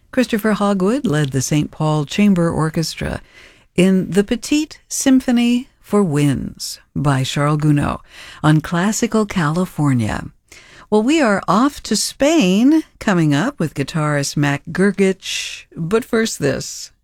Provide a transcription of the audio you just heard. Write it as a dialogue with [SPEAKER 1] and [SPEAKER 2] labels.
[SPEAKER 1] Christopher Hogwood led the St. Paul Chamber Orchestra in the Petite Symphony for Winds by Charles Gounod on Classical California. Well, we are off to Spain coming up with guitarist Mac Grgich, but first this.